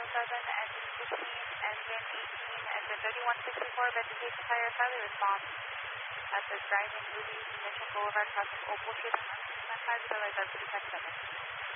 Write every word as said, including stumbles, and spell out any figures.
seven, engine fifteen, engine eighteen, engine thirty-one sixty-four, vegetation fire, Charlie response. At the driving Ruby Mission Boulevard, crossing Opal Street on one six nine five, utilize our pretty seven.